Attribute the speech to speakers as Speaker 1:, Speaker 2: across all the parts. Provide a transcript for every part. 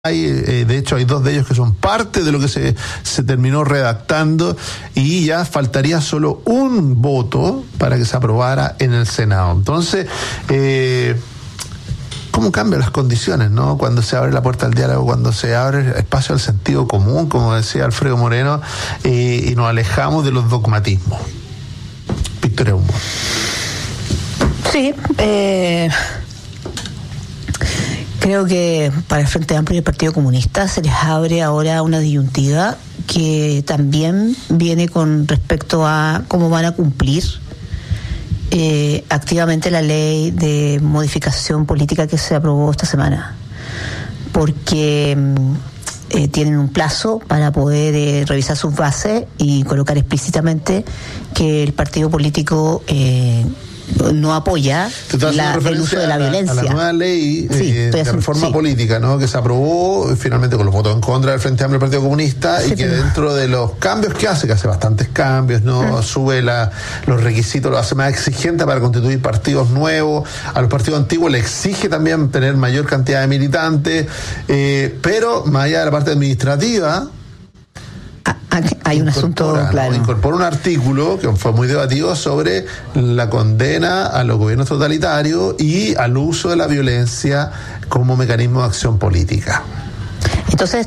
Speaker 1: de hecho hay 2 de ellos que son parte de lo que se terminó redactando y ya faltaría solo un voto para que se aprobara en el Senado. Entonces, ¿cómo cambian las condiciones, no? Cuando se abre la puerta al diálogo, cuando se abre el espacio al sentido común, como decía Alfredo Moreno, y nos alejamos de los dogmatismos. Victoria Humboldt.
Speaker 2: Sí, creo que para el Frente Amplio y el Partido Comunista se les abre ahora una disyuntiva que también viene con respecto a cómo van a cumplir activamente la ley de modificación política que se aprobó esta semana, porque tienen un plazo para poder revisar sus bases y colocar explícitamente que el partido político no apoya el uso de la violencia.
Speaker 1: A la nueva ley de reforma política, ¿no? Que se aprobó finalmente con los votos en contra del Frente Amplio del Partido Comunista, y que dentro de los cambios que hace bastantes cambios, ¿no? Sube los requisitos, lo hace más exigente para constituir partidos nuevos. A los partidos antiguos le exige también tener mayor cantidad de militantes, pero más allá de la parte administrativa,
Speaker 2: hay un asunto claro.
Speaker 1: Incorpora un artículo que fue muy debatido sobre la condena a los gobiernos totalitarios y al uso de la violencia como mecanismo de acción política.
Speaker 2: Entonces,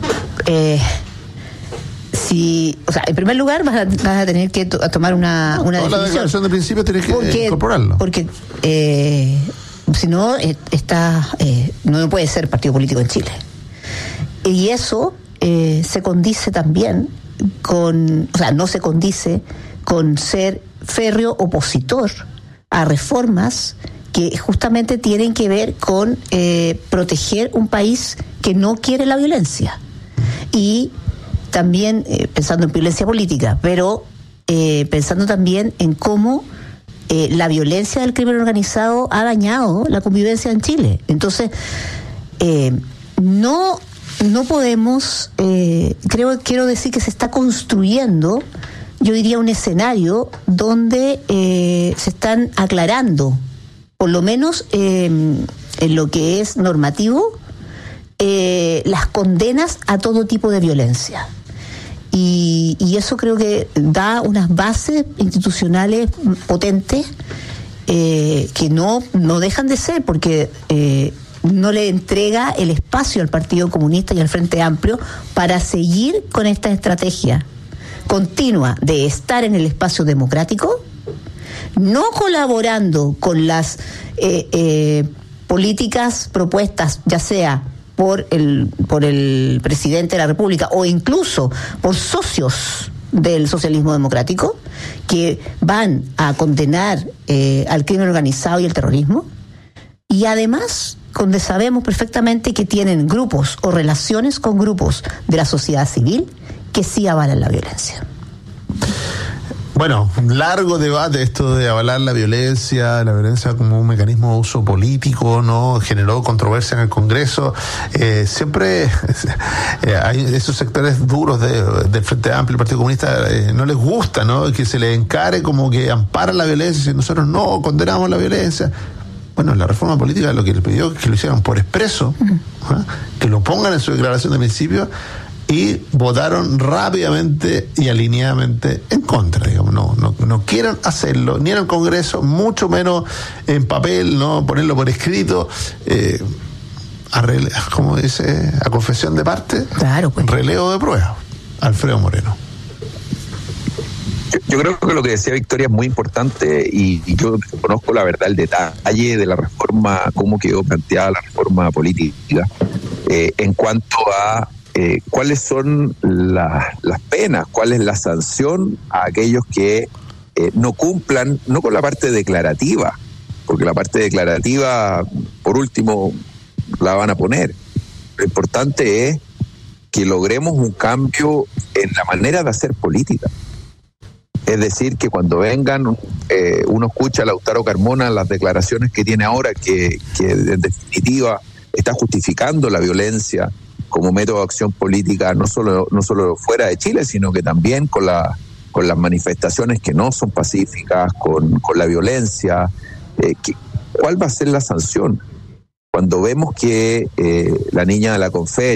Speaker 2: en primer lugar vas a tener que tomar una definición.
Speaker 1: La declaración de principio tienes que incorporarlo.
Speaker 2: Porque si no, no puede ser partido político en Chile. Y eso se condice también no se condice con ser férreo opositor a reformas que justamente tienen que ver con proteger un país que no quiere la violencia. Y también pensando en violencia política, pero pensando también en cómo la violencia del crimen organizado ha dañado la convivencia en Chile. Entonces, no podemos, quiero decir que se está construyendo, yo diría, un escenario donde se están aclarando, por lo menos en lo que es normativo, las condenas a todo tipo de violencia. Y eso creo que da unas bases institucionales potentes que no dejan de ser, porque no le entrega el espacio al Partido Comunista y al Frente Amplio para seguir con esta estrategia continua de estar en el espacio democrático, no colaborando con las políticas propuestas, ya sea por el presidente de la República o incluso por socios del socialismo democrático, que van a condenar al crimen organizado y el terrorismo, y además donde sabemos perfectamente que tienen grupos o relaciones con grupos de la sociedad civil que sí avalan la violencia.
Speaker 1: Bueno, un largo debate esto de avalar la violencia como un mecanismo de uso político, ¿no? Generó controversia en el Congreso. Siempre hay esos sectores duros del Frente Amplio, el Partido Comunista, no les gusta, ¿no? Que se les encare como que amparan la violencia y nosotros no condenamos la violencia. Bueno, la reforma política lo que le pidió es que lo hicieran por expreso, que lo pongan en su declaración de principio, y votaron rápidamente y alineadamente en contra, digamos. No quieren hacerlo, ni en el Congreso, mucho menos en papel, no ponerlo por escrito, como dice, a confesión de parte,
Speaker 2: claro, pues.
Speaker 1: Relevo de prueba. Alfredo Moreno.
Speaker 3: Yo creo que lo que decía Victoria es muy importante, y yo conozco la verdad, el detalle de la reforma, cómo quedó planteada la reforma política, en cuanto a cuáles son las penas, cuál es la sanción a aquellos que no cumplan, no con la parte declarativa, porque la parte declarativa, por último, la van a poner. Lo importante es que logremos un cambio en la manera de hacer política. Es decir, que cuando vengan, uno escucha a Lautaro Carmona las declaraciones que tiene ahora, que en definitiva está justificando la violencia como método de acción política, no solo fuera de Chile, sino que también con las manifestaciones que no son pacíficas, con la violencia. ¿Cuál va a ser la sanción? cuando vemos que la niña de la Confed